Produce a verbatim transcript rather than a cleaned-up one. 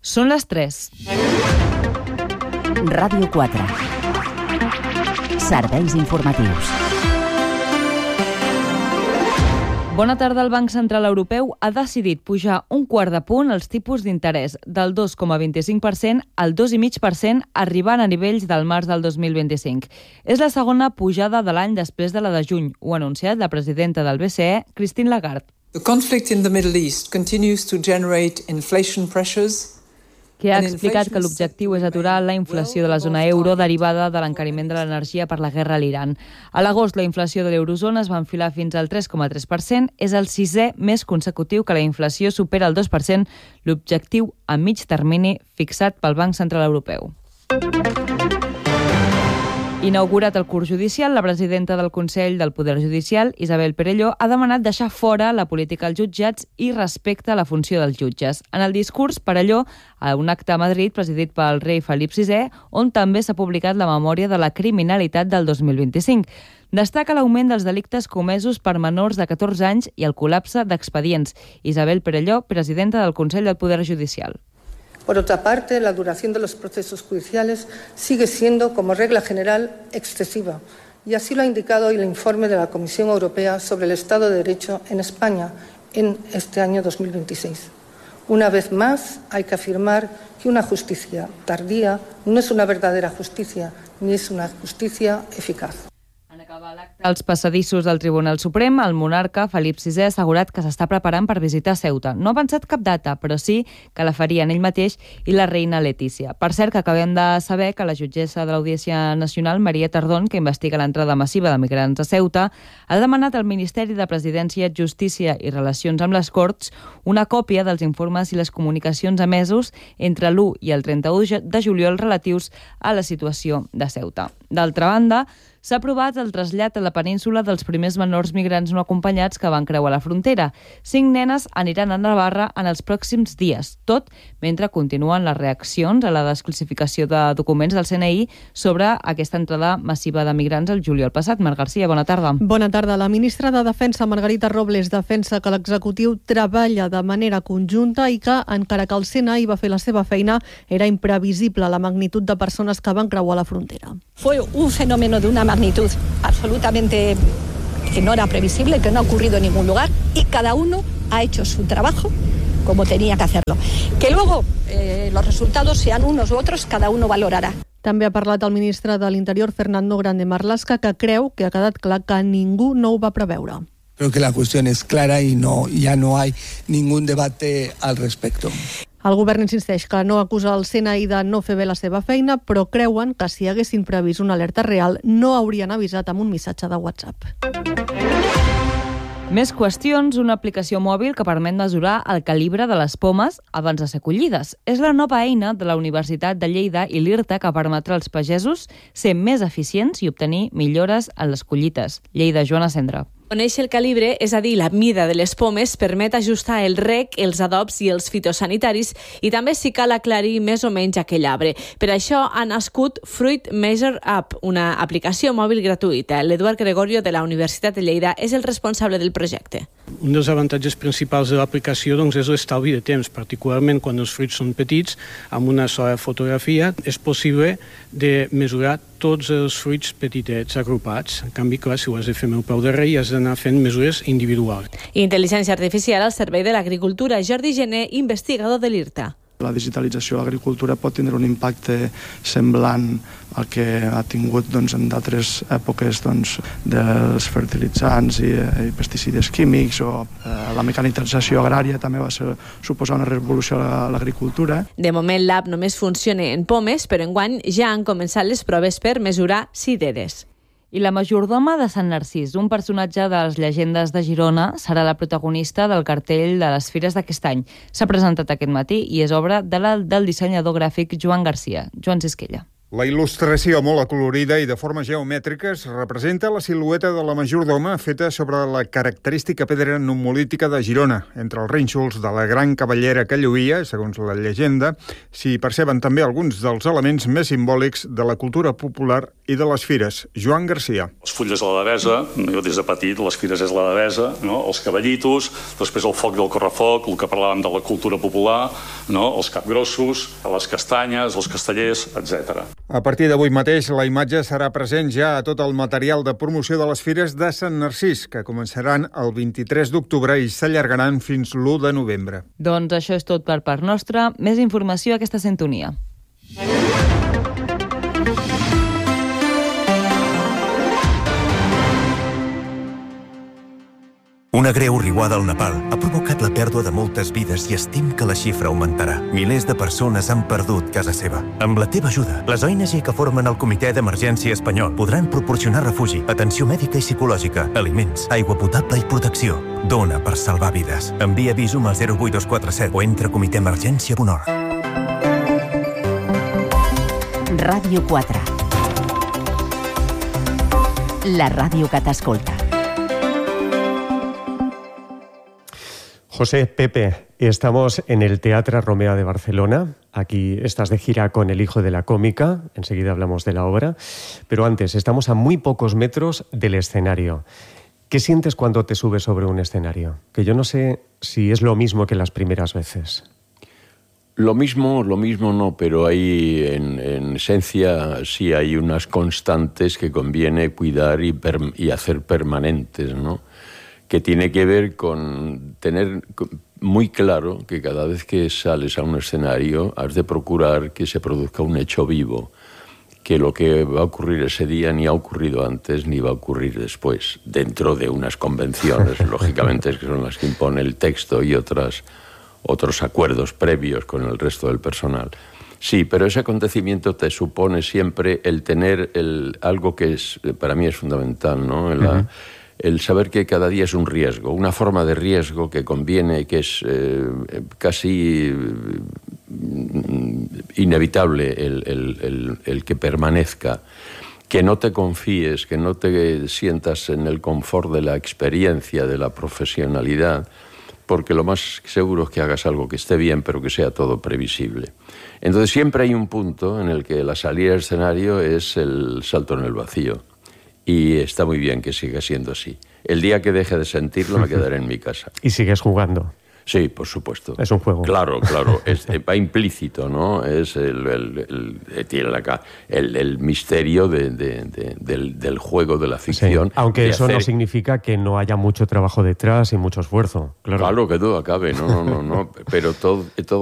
Són les tres. Ràdio quatre. Serveis informatius. Bona tarda. El Banc Central Europeu ha decidit pujar un quart de punt els tipus d'interès del dos coma vint-i-cinc per cent al dos coma cinc per cent, arribant a nivells del març del dos mil vint-i-cinc. És la segona pujada de l'any després de la de juny, ho ha anunciat la presidenta del B C E, Christine Lagarde. The conflict in the Middle East continues to generate inflation pressures. Que ha explicat que l'objectiu és aturar la inflació de la zona euro derivada de l'encariment de l'energia per la guerra a l'Iran. A l'agost, la inflació de l'eurozona es va enfilar fins al tres coma tres per cent, és el sisè mes consecutiu que la inflació supera el dos per cent, l'objectiu a mig termini fixat pel Banc Central Europeu. Inaugurat el curs judicial, la presidenta del Consell del Poder Judicial, Isabel Perelló, ha demanat deixar fora la política als jutjats i respecte a la funció dels jutges. En el discurs, Perelló, a un acte a Madrid presidit pel rei Felip sisè, on també s'ha publicat la memòria de la criminalitat del dos mil vint-i-cinc. Destaca l'augment dels delictes comesos per menors de catorze anys i el col·lapse d'expedients. Isabel Perelló, presidenta del Consell del Poder Judicial. Por otra parte, la duración de los procesos judiciales sigue siendo, como regla general, excesiva, y así lo ha indicado hoy el informe de la Comisión Europea sobre el Estado de Derecho en España en este año dos mil veintiséis. Una vez más, hay que afirmar que una justicia tardía no es una verdadera justicia, ni es una justicia eficaz. Als passadissos del Tribunal Suprem, el monarca Felip sisè ha assegurat que s'està preparant per visitar Ceuta. No ha pensat cap data, però sí que la farien ell mateix i la reina Letícia. Per cert, que acabem de saber que la jutgessa de l'Audiència Nacional, Maria Tardón, que investiga l'entrada massiva de migrants a Ceuta, ha demanat al Ministeri de Presidència, Justícia i Relacions amb les Corts una còpia dels informes i les comunicacions emesos entre l'u i el trenta-u de juliol relatius a la situació de Ceuta. D'altra banda, s'ha aprovat el trasllat a la península dels primers menors migrants no acompanyats que van creuar la frontera. Cinc nenes aniran a Navarra en els pròxims dies, tot mentre continuen les reaccions a la desclassificació de documents del C N I sobre aquesta entrada massiva de migrants el juliol passat. Marc Garcia, bona tarda. Bona tarda. La ministra de Defensa, Margarita Robles, defensa que l'executiu treballa de manera conjunta i que, encara que el C N I va fer la seva feina, era imprevisible la magnitud de persones que van creuar la frontera. Fue un fenómeno de una magnitud absolutamente que no era previsible, que no ha ocurrido en ningún lugar, y cada uno ha hecho su trabajo como tenía que hacerlo. Que luego eh, los resultados sean unos u otros, cada uno valorará. També ha parlat el ministre de l'Interior, Fernando Grande Marlaska, que creu que ha quedat clar que ningú no ho va preveure. Creo que la cuestión es clara y no, ya no hay ningún debate al respecto. El govern insisteix que no acusa el C N I de no fer bé la seva feina, però creuen que si haguessin previst una alerta real no haurien avisat amb un missatge de WhatsApp. Més qüestions, una aplicació mòbil que permet mesurar el calibre de les pomes abans de ser collides. És la nova eina de la Universitat de Lleida i l'IRTA que permetrà als pagesos ser més eficients i obtenir millores en les collites. Lleida, Joana Cendra. Conèixer el calibre, és a dir, la mida de les pomes, permet ajustar el reg, els adobs i els fitosanitaris i també si cal aclarir més o menys aquell arbre. Per això ha nascut Fruit Measure App, una aplicació mòbil gratuïta. L'Eduard Gregorio de la Universitat de Lleida és el responsable del projecte. Un dels avantatges principals de l'aplicació doncs, és l'estalvi de temps, particularment quan els fruits són petits, amb una sola fotografia és possible de mesurar tots els fruits petitets agrupats. En canvi, clar, si ho has de fer amb el peu de rei, has d'anar fent mesures individuals. Intel·ligència artificial al servei de l'agricultura. Jordi Gené, investigador de l'IRTA. La digitalització de l'agricultura pot tindre un impacte semblant al que ha tingut doncs, en d'altres èpoques doncs, dels fertilitzants i, i pesticides químics o eh, la mecanització agrària també va ser, suposar una revolució a l'agricultura. De moment l'app només funciona en pomes, però enguany ja han començat les proves per mesurar cireres. I la majordoma de Sant Narcís, un personatge de les llegendes de Girona, serà la protagonista del cartell de les fires d'aquest any. S'ha presentat aquest matí i és obra de la, del dissenyador gràfic Joan Garcia. Joan Sisquella. La il·lustració molt acolorida i de formes geomètriques representa la silueta de la majordoma feta sobre la característica pedra numolítica de Girona, entre els rínxols de la gran cavallera que lluïa, segons la llegenda, s'hi perceben també alguns dels elements més simbòlics de la cultura popular i de les fires. Joan Garcia. Els fulles de la Devesa, jo des de petit, les fires és la Devesa, no? Els cavallitos, després el foc del correfoc, el que parlàvem de la cultura popular, no? Els capgrossos, les castanyes, els castellers, etcètera. A partir d'avui mateix, la imatge serà present ja a tot el material de promoció de les fires de Sant Narcís, que començaran el vint-i-tres d'octubre i s'allargaran fins l'u de novembre. Doncs això és tot per part nostra. Més informació a aquesta sintonia. Una greu riuada al Nepal ha provocat la pèrdua de moltes vides i estim que la xifra augmentarà. Milers de persones han perdut casa seva. Amb la teva ajuda, les O N G que formen el Comitè d'Emergència Espanyol podran proporcionar refugi, atenció mèdica i psicològica, aliments, aigua potable i protecció. Dona per salvar vides. Envia Visum al zero vuit dos quatre set o entra a comitè emergència punt org. Ràdio quatre. La ràdio que t'escolta. José, Pepe, estamos en el Teatre Romea de Barcelona. Aquí estás de gira con El hijo de la cómica. Enseguida hablamos de la obra. Pero antes, estamos a muy pocos metros del escenario. ¿Qué sientes cuando te subes sobre un escenario? Que yo no sé si es lo mismo que las primeras veces. Lo mismo, lo mismo no, pero hay en, en esencia sí hay unas constantes que conviene cuidar y, per, y hacer permanentes, ¿no? Que tiene que ver con tener muy claro que cada vez que sales a un escenario has de procurar que se produzca un hecho vivo, que lo que va a ocurrir ese día ni ha ocurrido antes ni va a ocurrir después, dentro de unas convenciones, lógicamente, que son las que impone el texto y otras, otros acuerdos previos con el resto del personal. Sí, pero ese acontecimiento te supone siempre el tener el, algo que es, para mí es fundamental, ¿no? En la, uh-huh. El saber que cada día es un riesgo, una forma de riesgo que conviene, que es eh, casi eh, inevitable el, el, el, el que permanezca, que no te confíes, que no te sientas en el confort de la experiencia, de la profesionalidad, porque lo más seguro es que hagas algo que esté bien, pero que sea todo previsible. Entonces siempre hay un punto en el que la salida del escenario es el salto en el vacío. Y está muy bien que siga siendo así. El día que deje de sentirlo me quedaré en mi casa. ¿Y sigues jugando? Sí, por supuesto. Es un juego. Claro, claro. Es, va implícito, ¿no? Es el, el, el, tiene acá el, el misterio de, de, de, del, del juego de la ficción. Sí, aunque eso hacer... no significa que no haya mucho trabajo detrás y mucho esfuerzo. Claro, claro que todo acabe. No, no, no, no. Pero todo... todo